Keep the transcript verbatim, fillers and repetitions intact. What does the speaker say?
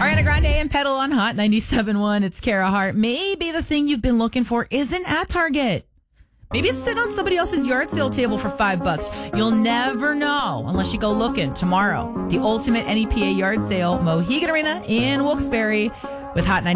Ariana Grande and Pedal on Hot ninety-seven point one. It's Kara Hart. Maybe the thing you've been looking for isn't at Target. Maybe it's sitting on somebody else's yard sale table for five bucks. You'll never know unless you go looking tomorrow. The ultimate N E P A yard sale, Mohegan Arena in Wilkes-Barre with Hot ninety-seven.